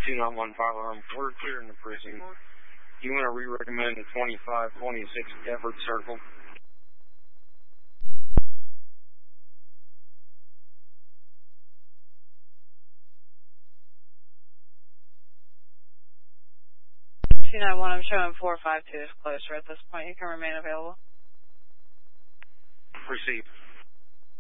291 firearm. We're clear in the precinct. You want to re-recommend the 2526 Effort Circle? I'm showing 452 is closer at this point. You can remain available. Received.